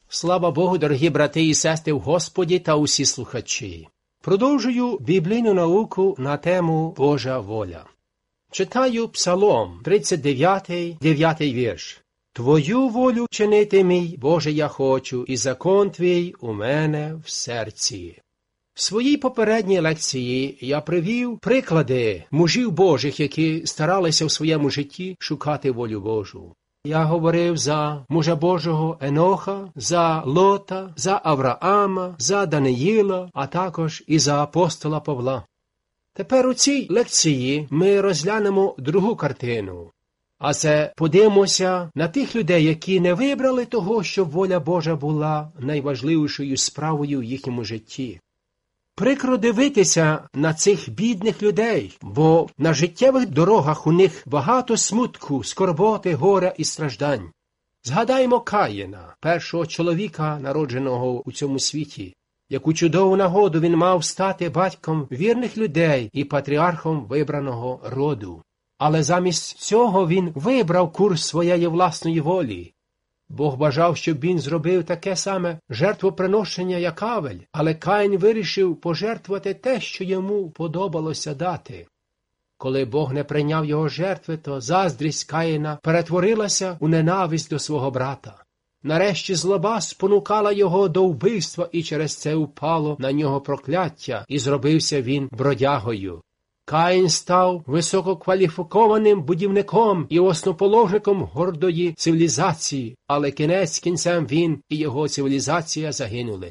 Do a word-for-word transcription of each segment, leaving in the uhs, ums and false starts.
Слава Богу, дорогі брати і сестри в Господі та усі слухачі. Продовжую біблійну науку на тему Божа воля. Читаю Псалом тридцять дев'ятий, дев'ятий вірш. «Твою волю чинити, мій Боже, я хочу, і закон Твій у мене в серці». В своїй попередній лекції я привів приклади мужів Божих, які старалися в своєму житті шукати волю Божу. Я говорив за мужа Божого Еноха, за Лота, за Авраама, за Даниїла, а також і за апостола Павла. Тепер у цій лекції ми розглянемо другу картину. А це подивимося на тих людей, які не вибрали того, щоб воля Божа була найважливішою справою в їхньому житті. Прикро дивитися на цих бідних людей, бо на життєвих дорогах у них багато смутку, скорботи, горя і страждань. Згадаємо Каїна, першого чоловіка, народженого у цьому світі. Яку чудову нагоду він мав стати батьком вірних людей і патріархом вибраного роду. Але замість цього він вибрав курс своєї власної волі. Бог бажав, щоб він зробив таке саме жертвоприношення, як Авель, але Каїн вирішив пожертвувати те, що йому подобалося дати. Коли Бог не прийняв його жертви, то заздрість Каїна перетворилася у ненависть до свого брата. Нарешті злоба спонукала його до вбивства, і через це упало на нього прокляття, і зробився він бродягою. Каїн став висококваліфікованим будівником і основоположником гордої цивілізації, але кінець кінцем він і його цивілізація загинули.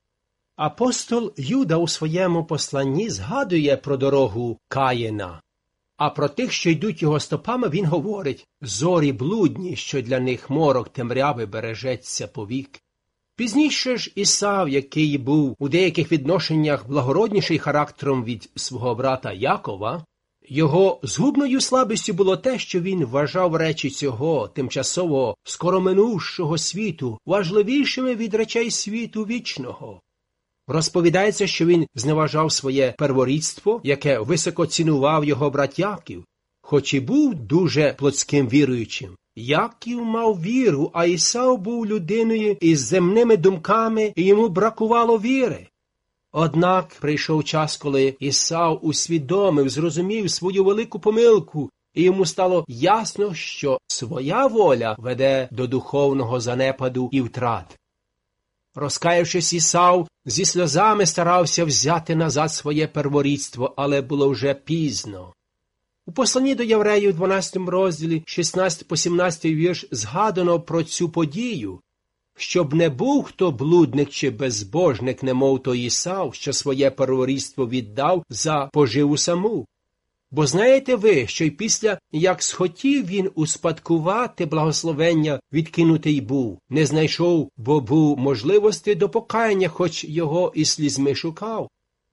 Апостол Юда у своєму посланні згадує про дорогу Каїна, а про тих, що йдуть його стопами, він говорить: «Зорі блудні, що для них морок темряви бережеться повік». Пізніше ж Ісав, який був у деяких відношеннях благородніший характером від свого брата Якова, його згубною слабістю було те, що він вважав речі цього тимчасово скороминувшого світу важливішими від речей світу вічного. Розповідається, що він зневажав своє перворідство, яке високо цінував його брат Яків, хоч і був дуже плотським віруючим. Яків мав віру, а Ісав був людиною із земними думками, і йому бракувало віри. Однак прийшов час, коли Ісав усвідомив, зрозумів свою велику помилку, і йому стало ясно, що своя воля веде до духовного занепаду і втрат. Розкаявшись, Ісав зі сльозами старався взяти назад своє перворідство, але було вже пізно. У посланні до Євреїв у дванадцятому розділі шістнадцятий по сімнадцятий вірш згадано про цю подію, щоб не був хто блудник чи безбожник, немов той Ісав, що своє перворідство віддав за поживу саму. Бо знаєте ви, що й після, як схотів він успадкувати благословення, відкинутий був, не знайшов, бо був можливості до покаяння, хоч його і слізьми шукав.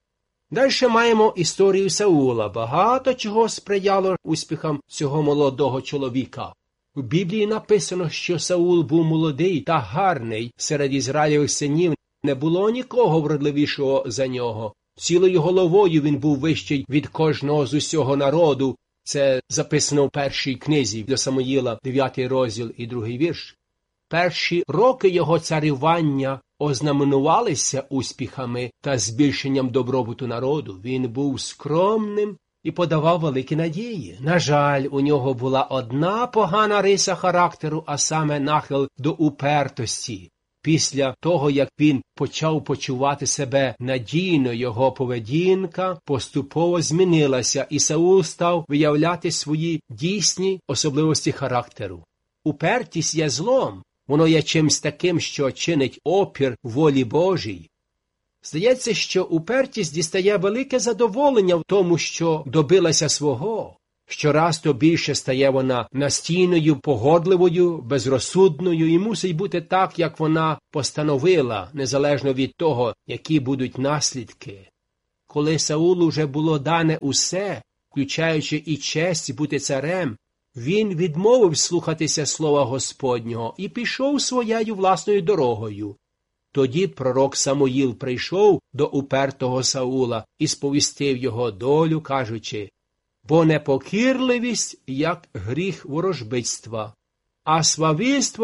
Далі маємо історію Саула. Багато чого сприяло успіхам цього молодого чоловіка. У Біблії написано, що Саул був молодий та гарний. Серед Ізраїлевих синів не було нікого вродливішого за нього. Цілою головою він був вищий від кожного з усього народу. Це записано в першій книзі до Самуїла, дев'ятий розділ і другий вірш. Перші роки його царювання ознаменувалися успіхами та збільшенням добробуту народу. Він був скромним і подавав великі надії. На жаль, у нього була одна погана риса характеру, а саме нахил до упертості. Після того, як він почав почувати себе надійно, його поведінка поступово змінилася, і Саул став виявляти свої дійсні особливості характеру. Упертість є злом. Воно є чимсь таким, що чинить опір волі Божій. Здається, що упертість дістає велике задоволення в тому, що добилася свого. Щораз то більше стає вона настійною, погодливою, безрозсудною і мусить бути так, як вона постановила, незалежно від того, які будуть наслідки. Коли Саулу вже було дане усе, включаючи і честь бути царем, він відмовив слухатися слова Господнього і пішов своєю власною дорогою. Тоді пророк Самуїл прийшов до упертого Саула і сповістив його долю, кажучи: «Бо непокірливість, як гріх ворожбитства, а свавільство, як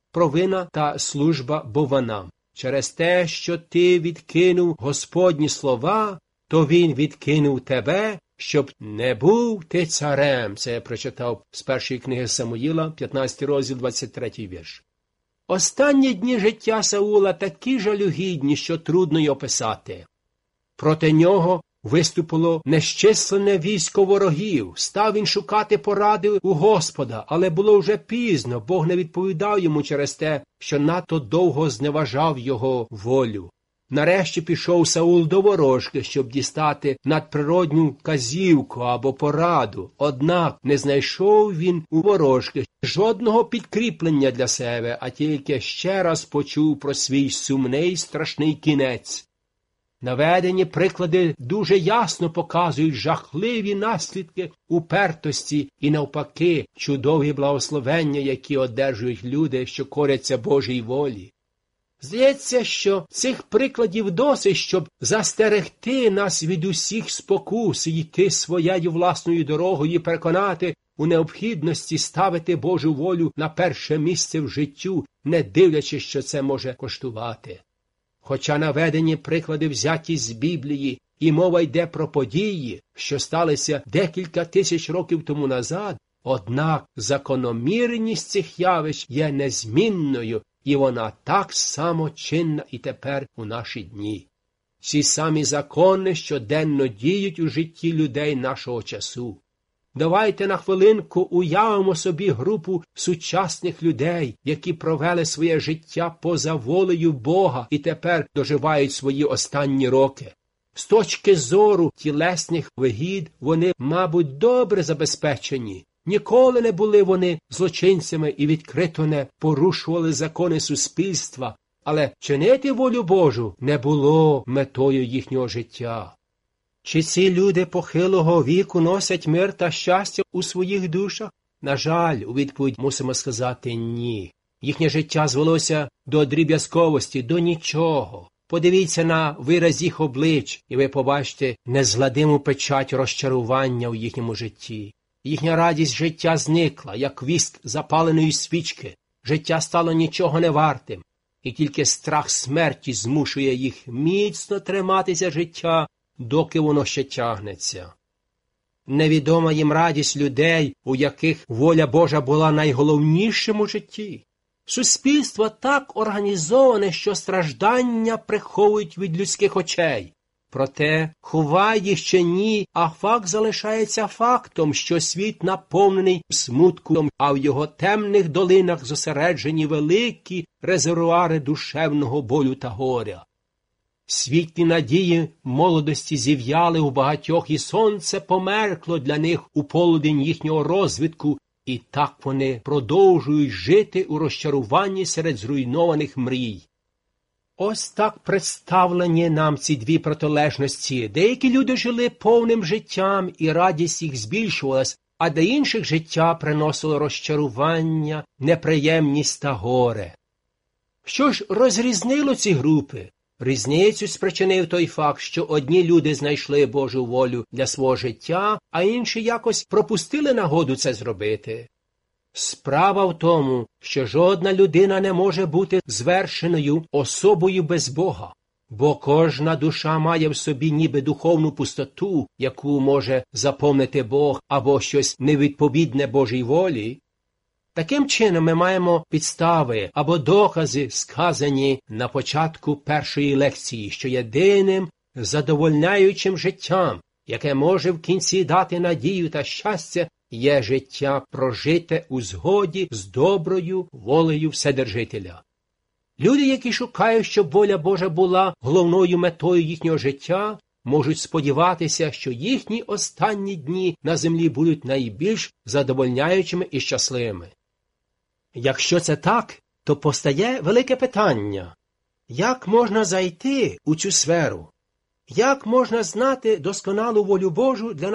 провина та служба бованам. Через те, що ти відкинув Господні слова, то він відкинув тебе, щоб не був ти царем. Це я прочитав з першої книги Самуїла, п'ятнадцятий розділ, двадцять третій вірш. Останні дні життя Саула такі жалюгідні, що трудно й описати. Проти нього виступило нещисленне військо ворогів. Став він шукати поради у Господа, але було вже пізно, Бог не відповідав йому через те, що надто довго зневажав його волю. Нарешті пішов Саул до ворожки, щоб дістати надприродню вказівку або пораду. Однак не знайшов він у ворожки жодного підкріплення для себе, а тільки ще раз почув про свій сумний страшний кінець. Наведені приклади дуже ясно показують жахливі наслідки упертості і, навпаки, чудові благословення, які одержують люди, що коряться Божій волі. Здається, що цих прикладів досить, щоб застерегти нас від усіх спокус і йти своєю власною дорогою і переконати у необхідності ставити Божу волю на перше місце в життю, не дивлячись, що це може коштувати. Хоча наведені приклади взяті з Біблії, і мова йде про події, що сталися декілька тисяч років тому назад, однак закономірність цих явищ є незмінною, і вона так само чинна і тепер у наші дні. Ці самі закони щоденно діють у житті людей нашого часу. Давайте на хвилинку уявимо собі групу сучасних людей, які провели своє життя поза волею Бога і тепер доживають свої останні роки. З точки зору тілесних вигід вони, мабуть, добре забезпечені. Ніколи не були вони злочинцями і відкрито не порушували закони суспільства, але чинити волю Божу не було метою їхнього життя. Чи ці люди похилого віку носять мир та щастя у своїх душах? На жаль, у відповідь мусимо сказати ні. Їхнє життя звелося до дріб'язковості, до нічого. Подивіться на вираз їх облич, і ви побачите незгладиму печать розчарування у їхньому житті. Їхня радість життя зникла, як віск запаленої свічки. Життя стало нічого не вартим, і тільки страх смерті змушує їх міцно триматися життя, доки воно ще тягнеться. Невідома їм радість людей, у яких воля Божа була найголовнішим у житті. Суспільство так організоване, що страждання приховують від людських очей. Проте, ховай їх чи ні, а факт залишається фактом, що світ наповнений смутком, а в його темних долинах зосереджені великі резервуари душевного болю та горя. Світлі надії молодості зів'яли у багатьох, і сонце померкло для них у полудень їхнього розвитку, і так вони продовжують жити у розчаруванні серед зруйнованих мрій. Ось так представлені нам ці дві протилежності. Деякі люди жили повним життям, і радість їх збільшувалась, а для інших життя приносило розчарування, неприємність та горе. Що ж розрізнило ці групи? Різницю спричинив той факт, що одні люди знайшли Божу волю для свого життя, а інші якось пропустили нагоду це зробити. Справа в тому, що жодна людина не може бути звершеною особою без Бога, бо кожна душа має в собі ніби духовну пустоту, яку може заповнити Бог або щось невідповідне Божій волі. Таким чином ми маємо підстави або докази, сказані на початку першої лекції, що єдиним задовольняючим життям, яке може в кінці дати надію та щастя, є життя прожите у згоді з доброю волею Вседержителя. Люди, які шукають, щоб воля Божа була головною метою їхнього життя, можуть сподіватися, що їхні останні дні на землі будуть найбільш задовольняючими і щасливими. Якщо це так, то постає велике питання. Як можна зайти у цю сферу? Як можна знати досконалу волю Божу для